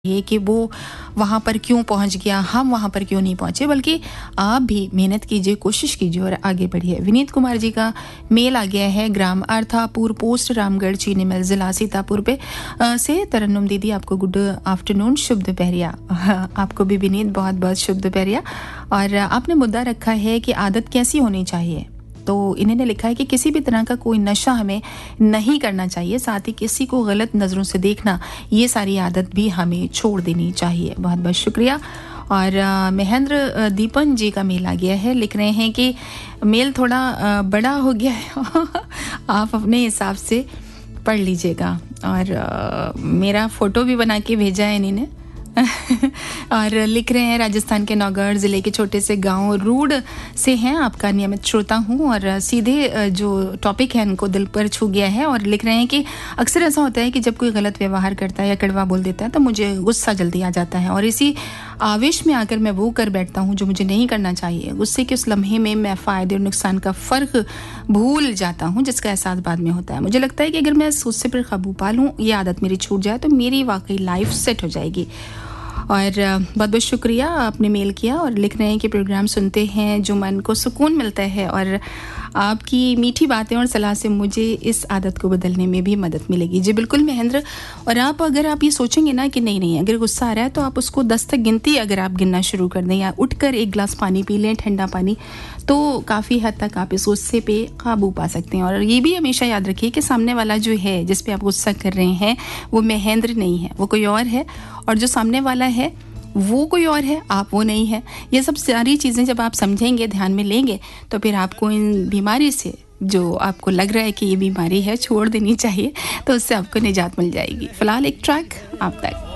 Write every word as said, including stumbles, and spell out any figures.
ये कि वो वहाँ पर क्यों पहुँच गया, हम वहाँ पर क्यों नहीं पहुँचे, बल्कि आप भी मेहनत कीजिए, कोशिश कीजिए और आगे बढ़िए। विनीत कुमार जी का मेल आ गया है ग्राम अर्थापुर, पोस्ट रामगढ़, चीनी मिल, जिला सीतापुर पे आ, से तरन्नुम दीदी, आपको गुड आफ्टरनून, शुभ दोपहरिया। आपको भी विनीत बहुत बहुत शुभ दोपहरिया। और आपने मुद्दा रखा है कि आदत कैसी होनी चाहिए, तो इन्होंने लिखा है कि किसी भी तरह का कोई नशा हमें नहीं करना चाहिए, साथ ही किसी को गलत नज़रों से देखना, ये सारी आदत भी हमें छोड़ देनी चाहिए। बहुत बहुत शुक्रिया। और आ, महेंद्र दीपन जी का मेल आ गया है, लिख रहे हैं कि मेल थोड़ा आ, बड़ा हो गया है आप अपने हिसाब से पढ़ लीजिएगा। और आ, मेरा फ़ोटो भी बना के भेजा है इन्होंने और लिख रहे हैं राजस्थान के नौगढ़ ज़िले के छोटे से गांव रूड से हैं, आपका नियमित श्रोता हूं और सीधे जो टॉपिक है उनको दिल पर छू गया है। और लिख रहे हैं कि अक्सर ऐसा होता है कि जब कोई गलत व्यवहार करता है या कड़वा बोल देता है तो मुझे गुस्सा जल्दी आ जाता है और इसी आवेश में आकर मैं वो कर बैठता हूँ जो मुझे नहीं करना चाहिए। गुस्से के उस लम्हे में मैं फ़ायदे और नुकसान का फ़र्क भूल जाता हूँ, जिसका एहसास बाद में होता है। मुझे लगता है कि अगर मैं इस गुस्से पर काबू पा लूँ, ये आदत मेरी छूट जाए, तो मेरी वाकई लाइफ सेट हो जाएगी। और बहुत बहुत शुक्रिया, आपने मेल किया और लिख रहे हैं कि प्रोग्राम सुनते हैं जो मन को सुकून मिलता है और आपकी मीठी बातें और सलाह से मुझे इस आदत को बदलने में भी मदद मिलेगी। जी बिल्कुल महेंद्र। और आप अगर आप ये सोचेंगे ना कि नहीं नहीं अगर गुस्सा आ रहा है तो आप उसको दस तक गिनती अगर आप गिनना शुरू कर दें या उठकर एक गिलास पानी पी लें, ठंडा पानी, तो काफ़ी हद तक आप इस गुस्से पे काबू पा सकते हैं। और ये भी हमेशा याद रखिए कि सामने वाला जो है जिस पे आप गुस्सा कर रहे हैं वो महेंद्र नहीं है, वो कोई और है, और जो सामने वाला है वो कोई और है, आप वो नहीं है। ये सब सारी चीज़ें जब आप समझेंगे, ध्यान में लेंगे, तो फिर आपको इन बीमारी से जो आपको लग रहा है कि ये बीमारी है छोड़ देनी चाहिए, तो उससे आपको निजात मिल जाएगी। फ़िलहाल एक ट्रैक आप तक।